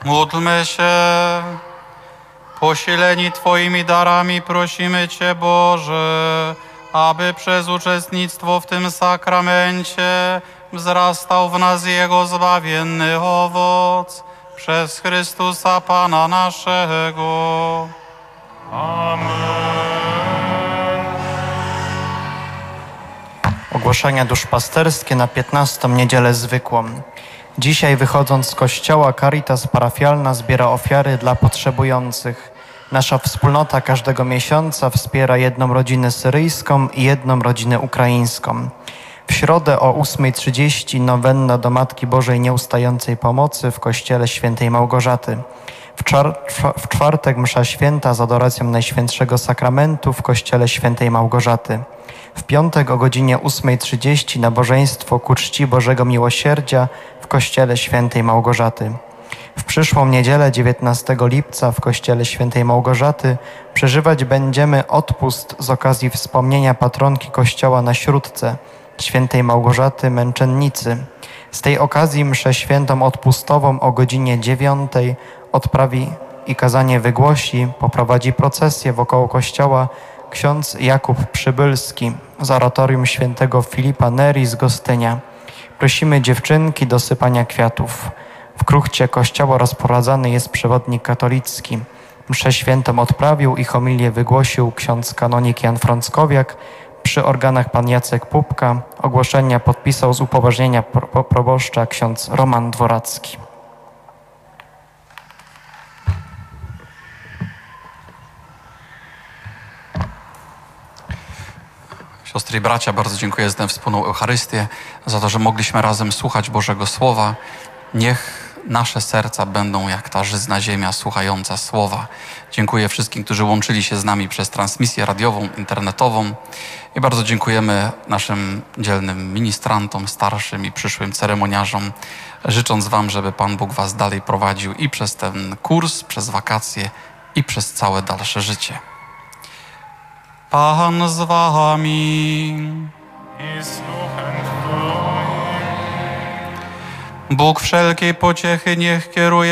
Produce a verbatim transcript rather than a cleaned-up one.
Módlmy się. Posileni Twoimi darami prosimy Cię, Boże, aby przez uczestnictwo w tym sakramencie wzrastał w nas Jego zbawienny owoc. Przez Chrystusa Pana naszego. Amen. Ogłoszenia duszpasterskie na piętnastą niedzielę zwykłą. Dzisiaj, wychodząc z kościoła, Caritas Parafialna zbiera ofiary dla potrzebujących. Nasza wspólnota każdego miesiąca wspiera jedną rodzinę syryjską i jedną rodzinę ukraińską. W środę o ósmej trzydzieści nowenna do Matki Bożej Nieustającej Pomocy w kościele świętej Małgorzaty. W, czar w czwartek msza święta z adoracją Najświętszego Sakramentu w kościele świętej Małgorzaty. W piątek o godzinie ósmej trzydzieści nabożeństwo ku czci Bożego Miłosierdzia w kościele świętej Małgorzaty. W przyszłą niedzielę dziewiętnastego lipca w kościele świętej Małgorzaty przeżywać będziemy odpust z okazji wspomnienia patronki kościoła na Śródce, świętej Małgorzaty Męczennicy. Z tej okazji mszę świętą odpustową o godzinie dziewiątej odprawi i kazanie wygłosi, poprowadzi procesję wokoło kościoła ksiądz Jakub Przybylski z oratorium świętego Filipa Neri z Gostynia. Prosimy dziewczynki do sypania kwiatów. W kruchcie kościoła rozprowadzany jest przewodnik katolicki. Mszę świętą odprawił i homilię wygłosił ksiądz kanonik Jan Frąckowiak, przy organach pan Jacek Pupka. Ogłoszenia podpisał z upoważnienia pro proboszcza ksiądz Roman Dworacki. Siostry i bracia, bardzo dziękuję za tę wspólną Eucharystię, za to, że mogliśmy razem słuchać Bożego Słowa. Niech nasze serca będą jak ta żyzna ziemia słuchająca Słowa. Dziękuję wszystkim, którzy łączyli się z nami przez transmisję radiową, internetową i bardzo dziękujemy naszym dzielnym ministrantom, starszym i przyszłym ceremoniarzom, życząc Wam, żeby Pan Bóg Was dalej prowadził i przez ten kurs, przez wakacje i przez całe dalsze życie. Pan z Wami. I z duchem Twoim. Bóg wszelkiej pociechy niech kieruje